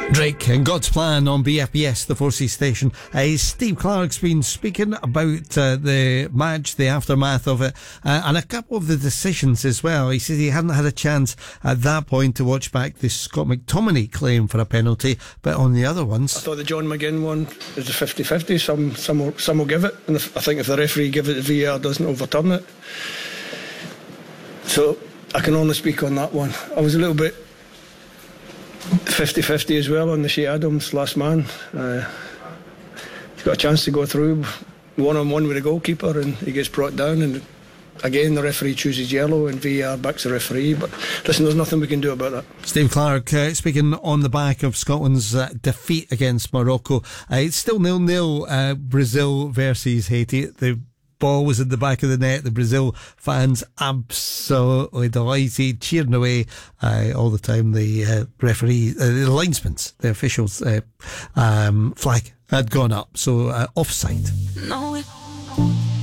Drake and God's Plan on BFBS, the 4C station. Steve Clarke's been speaking about the match, the aftermath of it, and a couple of the decisions as well. He says he hadn't had a chance at that point to watch back the Scott McTominay claim for a penalty, but on the other ones, I thought the John McGinn one is a 50-50. Some will give it, and I think if the referee give it, the VAR doesn't overturn it. So I can only speak on that one. I was a little bit 50-50 as well on the Shea Adams last man. He's got a chance to go through one-on-one with the goalkeeper and he gets brought down, and again the referee chooses yellow and VAR backs the referee. But listen, there's nothing we can do about that. Steve Clarke speaking on the back of Scotland's defeat against Morocco. It's still 0-0, Brazil versus Haiti. The ball was in the back of the net. The Brazil fans absolutely delighted, cheering away all the time. The referee, the linesman's, the officials' flag had gone up, so offside. No.